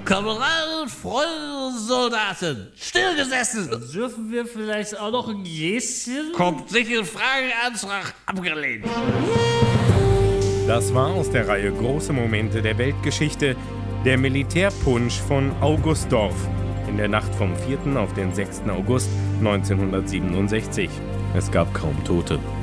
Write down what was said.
Kamerad, Freunde, Soldaten, stillgesessen. Dürfen wir vielleicht auch noch ein Gläschen? Kommt sicher Frageantrag abgelehnt. Das war aus der Reihe Große Momente der Weltgeschichte, der Militärpunsch von August Dorf in der Nacht vom 4. auf den 6. August 1967. Es gab kaum Tote.